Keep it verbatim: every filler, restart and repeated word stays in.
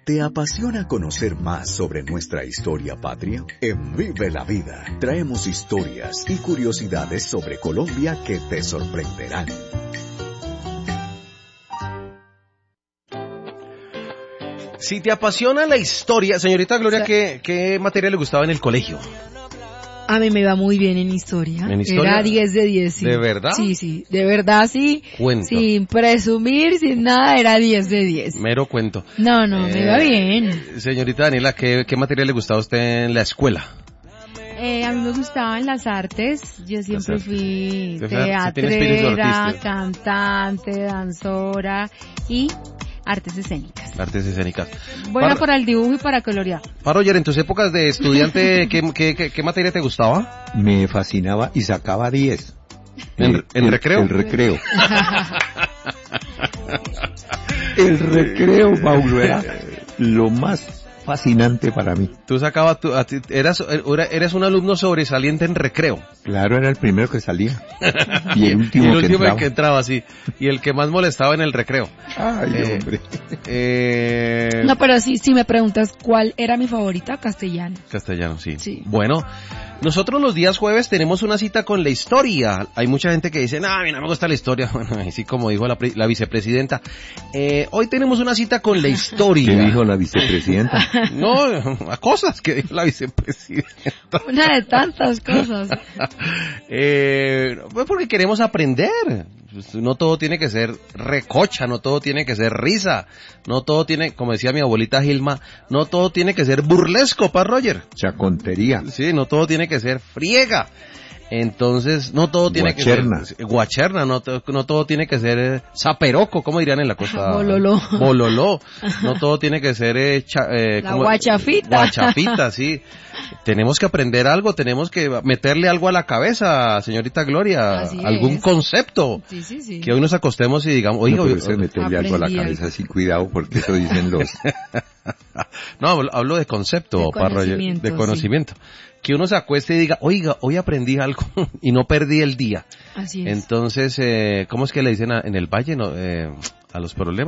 ¿Te apasiona conocer más sobre nuestra historia patria? En Vive la Vida traemos historias y curiosidades sobre Colombia que te sorprenderán. Si te apasiona la historia, señorita Gloria, ¿qué, qué materia le gustaba en el colegio? A mí me iba muy bien en historia. ¿En historia? Era diez de diez, sí. ¿De verdad? Sí, sí, de verdad, sí. Cuento. Sin presumir, sin nada, era diez de diez. Mero cuento. No, no, Eh, me iba bien. Señorita Daniela, ¿qué, qué materia le gustaba a usted en la escuela? Eh, a mí me gustaban las artes, yo siempre fui O sea, ¿sí tiene espíritu teatrera, artístico? cantante, danzora y artes escénicas. Artes escénicas. Buena Par- para el dibujo y para colorear. Pa, Roger, en tus épocas de estudiante, ¿qué, qué, qué, qué materia te gustaba? Me fascinaba y sacaba diez. ¿En, Eh, en el- recreo? El recreo. El recreo, Paulo, era lo más fascinante para mí. Tú sacabas, tú, a ti- eras, era- eres un alumno sobresaliente en recreo. Claro, era el primero que salía. Y el último, Y el que último entraba. que entraba, sí. Y el que más molestaba en el recreo. Ay, Eh, hombre. Eh, No, pero sí, si me preguntas cuál era mi favorita, castellano. Castellano, sí. Sí. Bueno, nosotros los días jueves tenemos una cita con la historia. Hay mucha gente que dice, no, a mí no me gusta la historia. Bueno, así como dijo la, pre- la vicepresidenta. Eh, hoy tenemos una cita con la historia. ¿Qué dijo la vicepresidenta? No, a cosas que dijo la vicepresidenta. Una de tantas cosas. Eh, pues porque queremos aprender. Pues no todo tiene que ser recocha, no todo tiene que ser risa, no todo tiene, como decía mi abuelita Gilma, no todo tiene que ser burlesco, pa Roger. Chacontería. Sí, no todo tiene que ser friega. Entonces, no todo tiene Guacherna. que ser guacherna, no, to- no todo tiene que ser eh, zaperoco, como dirían en la costa. Bololó. Bololó. No todo tiene que ser eh, cha- eh, La ¿cómo? guachafita. Guachafita, sí. Tenemos que aprender algo, tenemos que meterle algo a la cabeza, señorita Gloria, Así algún es. concepto. Sí, sí, sí. Que hoy nos acostemos y digamos, oiga, No, pero oiga, eso es meterle algo a la aprendí cabeza, así cuidado, porque eso dicen los... no, hablo- hablo de concepto, De pa Roger, conocimiento, de sí. conocimiento. Que uno se acueste y diga, oiga, hoy aprendí algo y no perdí el día. Así es. Entonces, eh, ¿cómo es que le dicen a- en el valle no, eh, a los problemas?